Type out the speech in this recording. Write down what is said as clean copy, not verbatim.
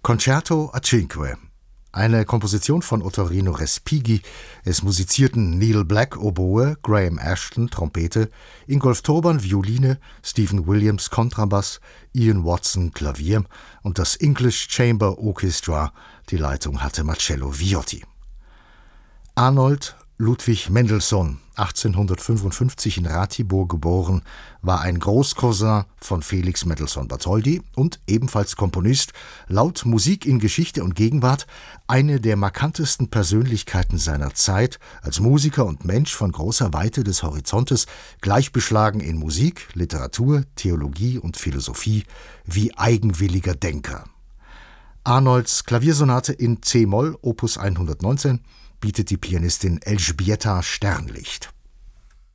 Concerto a Cinque, eine Komposition von Ottorino Respighi. Es musizierten Neil Black Oboe, Graham Ashton Trompete, Ingolf Turban Violine, Stephen Williams Kontrabass, Ian Watson Klavier und das English Chamber Orchestra. Die Leitung hatte Marcello Viotti. Arnold Ludwig Mendelssohn, 1855 in Ratibor geboren, war ein Großcousin von Felix Mendelssohn Bartholdy und ebenfalls Komponist, laut Musik in Geschichte und Gegenwart eine der markantesten Persönlichkeiten seiner Zeit, als Musiker und Mensch von großer Weite des Horizontes, gleichbeschlagen in Musik, Literatur, Theologie und Philosophie, wie eigenwilliger Denker. Arnolds Klaviersonate in C-Moll, Opus 119, bietet die Pianistin Elżbieta Sternlicht.